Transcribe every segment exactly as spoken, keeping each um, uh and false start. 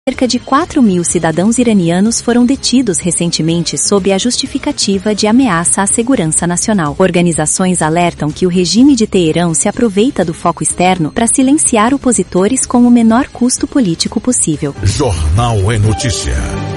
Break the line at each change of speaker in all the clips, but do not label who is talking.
Cerca de quatro mil cidadãos iranianos foram detidos recentemente sob a justificativa de ameaça à segurança nacional. Organizações alertam que o regime de Teherã se aproveita do foco externo para silenciar opositores com o menor custo político possível.
Jornal é Notícia.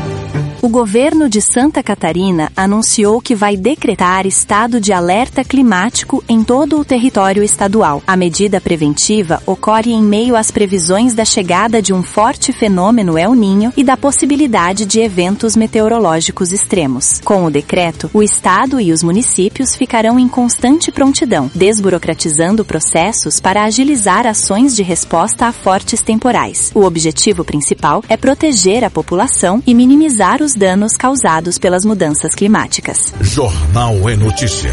O governo de Santa Catarina anunciou que vai decretar estado de alerta climático em todo o território estadual. A medida preventiva ocorre em meio às previsões da chegada de um forte fenômeno El Niño e da possibilidade de eventos meteorológicos extremos. Com o decreto, o estado e os municípios ficarão em constante prontidão, desburocratizando processos para agilizar ações de resposta a fortes temporais. O objetivo principal é proteger a população e minimizar os danos causados pelas mudanças climáticas.
Jornal é Notícia.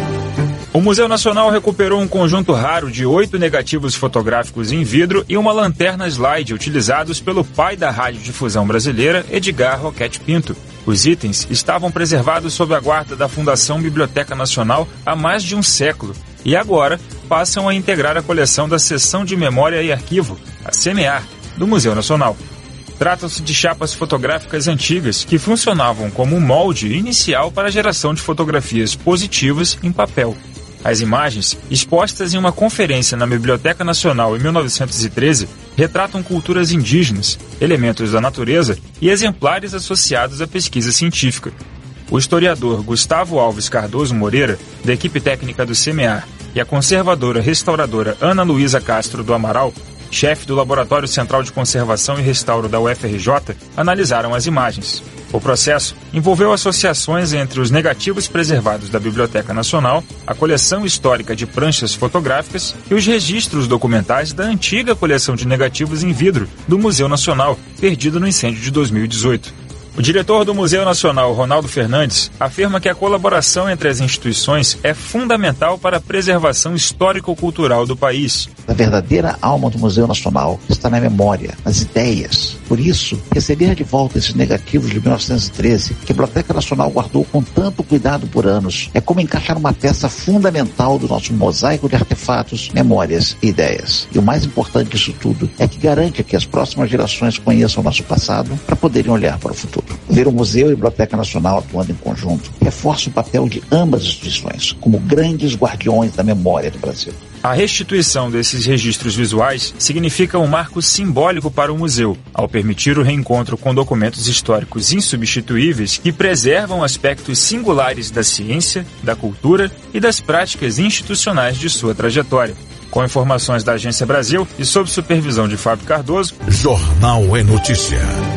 O Museu Nacional recuperou um conjunto raro de oito negativos fotográficos em vidro e uma lanterna slide utilizados pelo pai da radiodifusão brasileira, Edgar Roquette Pinto. Os itens estavam preservados sob a guarda da Fundação Biblioteca Nacional há mais de um século e agora passam a integrar a coleção da Seção de Memória e Arquivo, a SEMEAR, do Museu Nacional. Tratam-se de chapas fotográficas antigas que funcionavam como um molde inicial para a geração de fotografias positivas em papel. As imagens, expostas em uma conferência na Biblioteca Nacional em mil novecentos e treze, retratam culturas indígenas, elementos da natureza e exemplares associados à pesquisa científica. O historiador Gustavo Alves Cardoso Moreira, da equipe técnica do SEMEAR, e a conservadora restauradora Ana Luísa Castro do Amaral, chefe do Laboratório Central de Conservação e Restauro da U F R J, analisaram as imagens. O processo envolveu associações entre os negativos preservados da Biblioteca Nacional, a coleção histórica de pranchas fotográficas e os registros documentais da antiga coleção de negativos em vidro do Museu Nacional, perdido no incêndio de dois mil e dezoito. O diretor do Museu Nacional, Ronaldo Fernandes, afirma que a colaboração entre as instituições é fundamental para a preservação histórico-cultural do país.
A verdadeira alma do Museu Nacional está na memória, nas ideias. Por isso, receber de volta esses negativos de mil novecentos e treze, que a Biblioteca Nacional guardou com tanto cuidado por anos, é como encaixar uma peça fundamental do nosso mosaico de artefatos, memórias e ideias. E o mais importante disso tudo é que garante que as próximas gerações conheçam o nosso passado para poderem olhar para o futuro. Ver o Museu e a Biblioteca Nacional atuando em conjunto reforça o papel de ambas as instituições como grandes guardiões da memória do Brasil.
A restituição desses registros visuais significa um marco simbólico para o museu, ao permitir o reencontro com documentos históricos insubstituíveis que preservam aspectos singulares da ciência, da cultura e das práticas institucionais de sua trajetória. Com informações da Agência Brasil e sob supervisão de Fábio Cardoso,
Jornal é Notícia.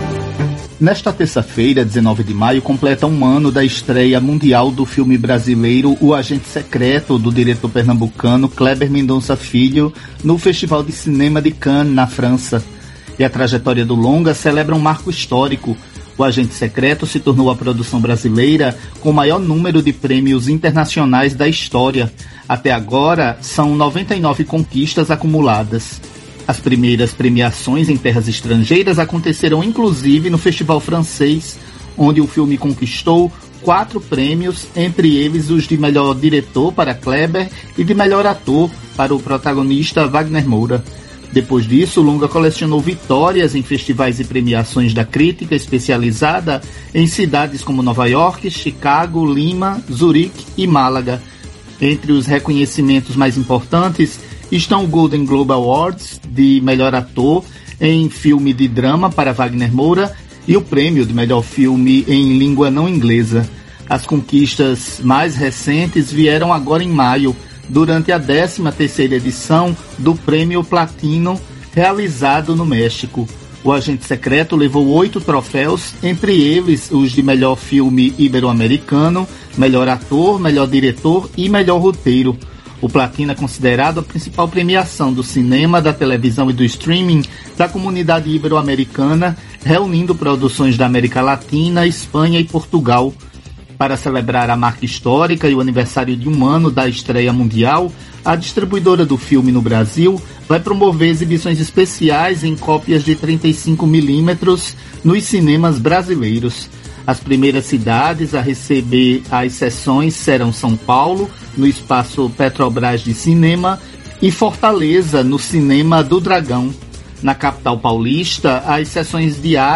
Nesta terça-feira, dezenove de maio, completa um ano da estreia mundial do filme brasileiro O Agente Secreto, do diretor pernambucano Kleber Mendonça Filho, no Festival de Cinema de Cannes, na França. E a trajetória do longa celebra um marco histórico. O Agente Secreto se tornou a produção brasileira com o maior número de prêmios internacionais da história. Até agora, são noventa e nove conquistas acumuladas. As primeiras premiações em terras estrangeiras aconteceram inclusive no Festival Francês, onde o filme conquistou quatro prêmios, entre eles os de melhor diretor para Kleber e de melhor ator para o protagonista Wagner Moura. Depois disso, o longa colecionou vitórias em festivais e premiações da crítica especializada em cidades como Nova York, Chicago, Lima, Zurique e Málaga. Entre os reconhecimentos mais importantes estão o Golden Globe Awards de melhor ator em filme de drama para Wagner Moura e o prêmio de melhor filme em língua não inglesa. As conquistas mais recentes vieram agora em maio, durante a décima terceira edição do Prêmio Platino, realizado no México. O Agente Secreto levou oito troféus, entre eles os de melhor filme ibero-americano, melhor ator, melhor diretor e melhor roteiro. O Platino é considerado a principal premiação do cinema, da televisão e do streaming da comunidade ibero-americana, reunindo produções da América Latina, Espanha e Portugal. Para celebrar a marca histórica e o aniversário de um ano da estreia mundial, a distribuidora do filme no Brasil vai promover exibições especiais em cópias de trinta e cinco milímetros nos cinemas brasileiros. As primeiras cidades a receber as sessões serão São Paulo, no espaço Petrobras de Cinema, e Fortaleza, no Cinema do Dragão. na capital paulista, as sessões diárias